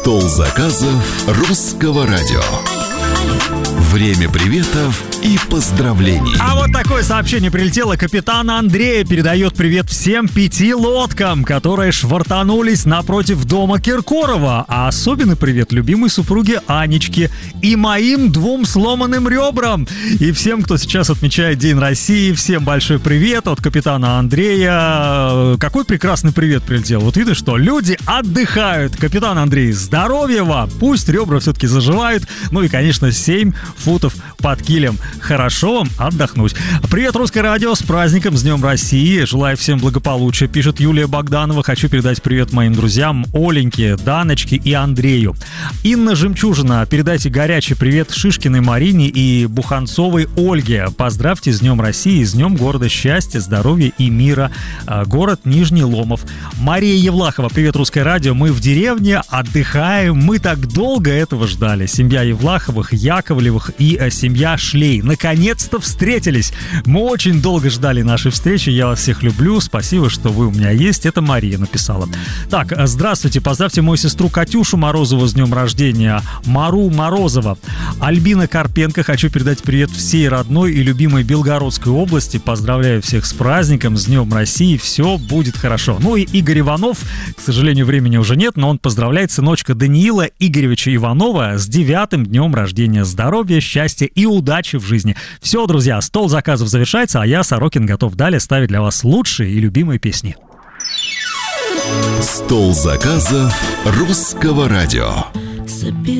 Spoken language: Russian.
Стол заказов русского радио. Время приветов и поздравлений. А вот такое сообщение прилетело. Капитан Андрей передает привет всем 5 лодкам, которые швартанулись напротив дома Киркорова. А особенный привет любимой супруге Анечке и моим 2 сломанным ребрам. И всем, кто сейчас отмечает День России, всем большой привет от капитана Андрея. Какой прекрасный привет прилетел. Вот видишь, что люди отдыхают. Капитан Андрей, здоровья вам. Пусть ребра все-таки заживают. Ну и, конечно, 7 футов под килем. Хорошо вам отдохнуть. Привет, Русское радио, с праздником, с Днем России. Желаю всем благополучия, пишет Юлия Богданова. Хочу передать привет моим друзьям Оленьке, Даночке и Андрею. Инна Жемчужина, передайте горячий привет Шишкиной Марине и Буханцовой Ольге. Поздравьте с Днем России, с Днем города счастья, здоровья и мира. Город Нижний Ломов. Мария Евлахова, привет, Русское радио. Мы в деревне отдыхаем, мы так долго этого ждали. Семья Евлаховых, Яковлевых и семья Шлей наконец-то встретились. Мы очень долго ждали нашей встречи. Я вас всех люблю. Спасибо, что вы у меня есть. Это Мария написала. Так, здравствуйте. Поздравьте мою сестру Катюшу Морозову с днем рождения. Мару Морозова. Альбина Карпенко. Хочу передать привет всей родной и любимой Белгородской области. Поздравляю всех с праздником, с Днем России. Все будет хорошо. Ну и Игорь Иванов. К сожалению, времени уже нет, но он поздравляет сыночка Даниила Игоревича Иванова с 9-м днем рождения. Здоровья, счастья и удачи в жизни. Все, друзья, стол заказов завершается, а я, Сорокин, готов далее ставить для вас лучшие и любимые песни. Стол заказов русского радио.